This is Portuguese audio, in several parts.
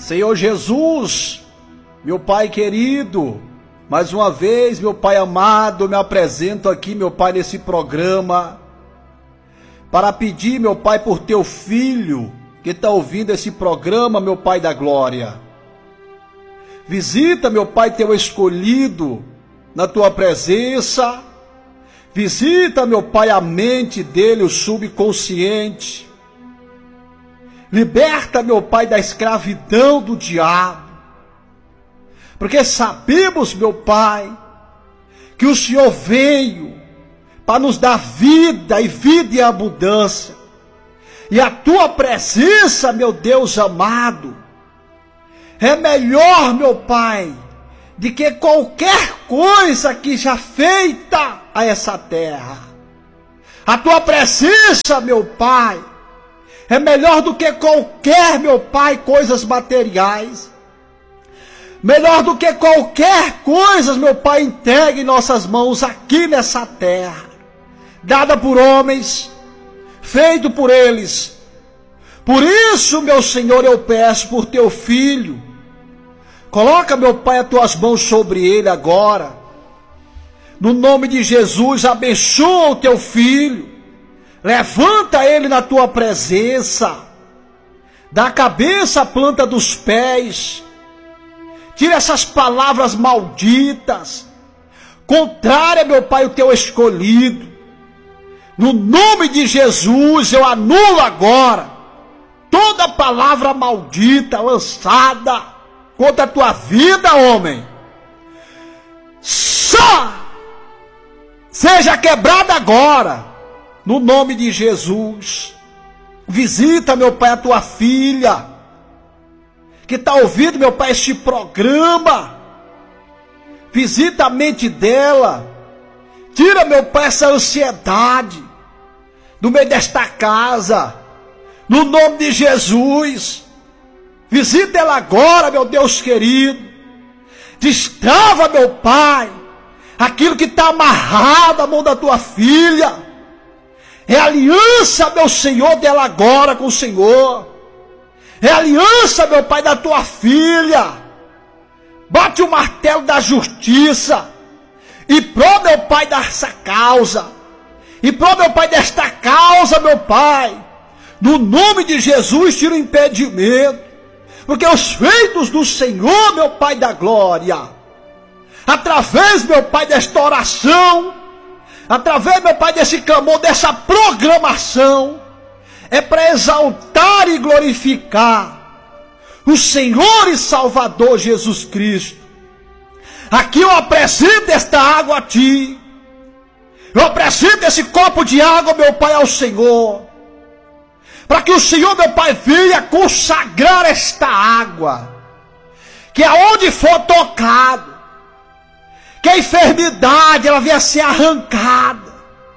Senhor Jesus, meu Pai querido, mais uma vez, meu Pai amado, me apresento aqui, meu Pai, nesse programa, para pedir, meu Pai, por teu filho, que está ouvindo esse programa, meu Pai da glória. Visita, meu Pai, teu escolhido, na tua presença. Visita, meu Pai, a mente dele, o subconsciente. Liberta, meu Pai, da escravidão do diabo. Porque sabemos, meu Pai, que o Senhor veio para nos dar vida e vida em abundância. E a tua presença, meu Deus amado, é melhor, meu Pai, de que qualquer coisa que já feita a essa terra. A tua presença, meu Pai, é melhor do que qualquer, meu Pai, coisas materiais. Melhor do que qualquer coisa, meu Pai, entregue em nossas mãos aqui nessa terra. Dada por homens, feito por eles. Por isso, meu Senhor, eu peço por teu filho. Coloca, meu Pai, as tuas mãos sobre ele agora. No nome de Jesus, abençoa o teu filho. Levanta ele na tua presença. Da cabeça à planta dos pés. Tira essas palavras malditas. Contrária, meu Pai, o teu escolhido. No nome de Jesus, eu anulo agora toda palavra maldita lançada contra a tua vida, homem. Só seja quebrada agora. No nome de Jesus. Visita, meu Pai, a tua filha, que está ouvindo, meu Pai, este programa. Visita a mente dela. Tira, meu Pai, essa ansiedade do meio desta casa. No nome de Jesus. Visita ela agora, meu Deus querido. Destrava, meu Pai, aquilo que está amarrado à mão da tua filha. É aliança, meu Senhor, dela agora com o Senhor. É aliança, meu Pai, da tua filha. Bate o martelo da justiça. E pró, meu Pai, dessa causa. E pró, meu Pai, desta causa, meu Pai. No nome de Jesus, tira o impedimento. Porque os feitos do Senhor, meu Pai da glória, através, meu Pai, desta oração, através, meu Pai, desse clamor, dessa programação, é para exaltar e glorificar o Senhor e Salvador Jesus Cristo. Aqui eu apresento esta água a ti. Eu apresento esse copo de água, meu Pai, ao Senhor. Para que o Senhor, meu Pai, venha consagrar esta água. Que aonde for tocado, que a enfermidade ela venha ser arrancada.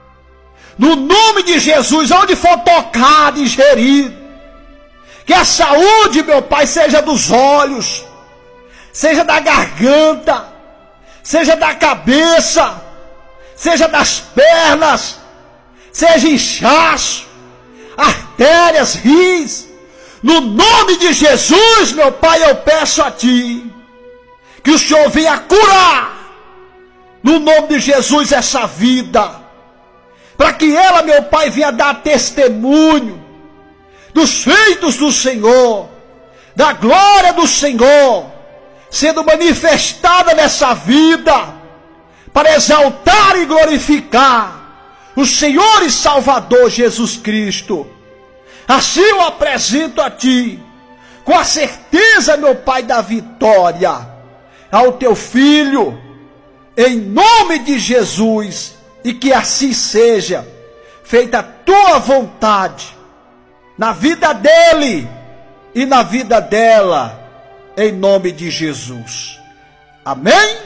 No nome de Jesus, onde for tocado e ingerido. Que a saúde, meu Pai, seja dos olhos, seja da garganta, seja da cabeça, seja das pernas, seja inchaço, artérias, rins. No nome de Jesus, meu Pai, eu peço a ti que o Senhor venha curar, no nome de Jesus, essa vida, para que ela, meu Pai, venha dar testemunho dos feitos do Senhor, da glória do Senhor, sendo manifestada nessa vida, para exaltar e glorificar o Senhor e Salvador Jesus Cristo. Assim eu apresento a ti, com a certeza, meu Pai, da vitória, ao teu filho, em nome de Jesus, e que assim seja, feita a tua vontade, na vida dele e na vida dela, em nome de Jesus. Amém?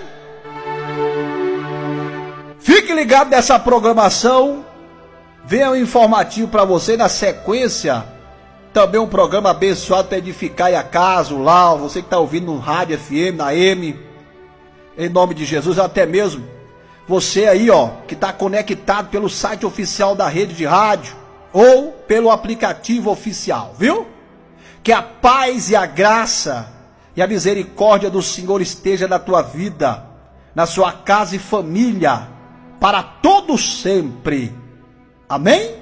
Fique ligado nessa programação. Venha um informativo para você na sequência. Também um programa abençoado para edificar a casa, o lar. Você que está ouvindo no rádio FM, na AM. Em nome de Jesus, até mesmo você aí, que está conectado pelo site oficial da rede de rádio ou pelo aplicativo oficial, viu? Que a paz e a graça e a misericórdia do Senhor esteja na tua vida, na sua casa e família, para todo sempre. Amém?